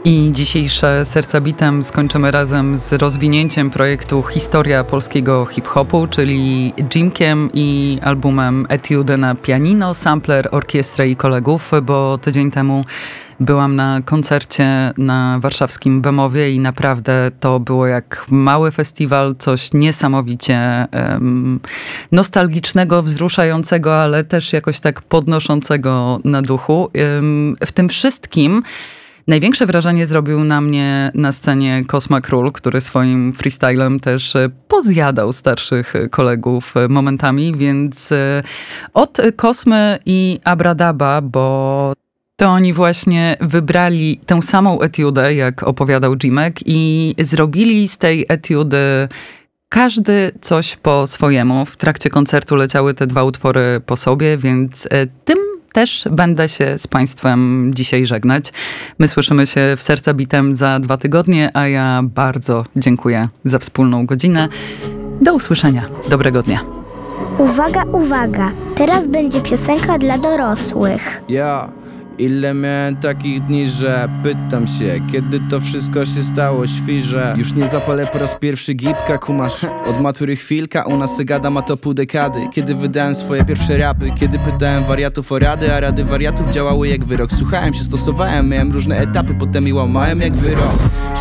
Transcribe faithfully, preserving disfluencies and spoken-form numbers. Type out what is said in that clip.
I dzisiejsze Serca Bitem skończymy razem z rozwinięciem projektu Historia polskiego hip-hopu, czyli Jimkiem i albumem Etiudy na pianino, sampler, orkiestrę i kolegów, bo tydzień temu byłam na koncercie na warszawskim Bemowie i naprawdę to było jak mały festiwal, coś niesamowicie um, nostalgicznego, wzruszającego, ale też jakoś tak podnoszącego na duchu. Um, w tym wszystkim największe wrażenie zrobił na mnie na scenie Cosma Król, który swoim freestylem też pozjadał starszych kolegów momentami, więc od Cosmy i Abradaba, bo to oni właśnie wybrali tę samą etiudę, jak opowiadał Jimek, i zrobili z tej etiudy każdy coś po swojemu. W trakcie koncertu leciały te dwa utwory po sobie, więc tym też będę się z Państwem dzisiaj żegnać. My słyszymy się w Serca Bitem za dwa tygodnie, a ja bardzo dziękuję za wspólną godzinę. Do usłyszenia. Dobrego dnia. Uwaga, uwaga. Teraz będzie piosenka dla dorosłych. Ja, ile miałem takich dni, że pytam się, kiedy to wszystko się stało świże. Już nie zapalę po raz pierwszy gipka, kumasz. Od matury chwilka, u nas se gada ma to pół dekady. Kiedy wydałem swoje pierwsze rapy, kiedy pytałem wariatów o rady, a rady wariatów działały jak wyrok. Słuchałem się, stosowałem, miałem różne etapy, potem i łamałem jak wyrok.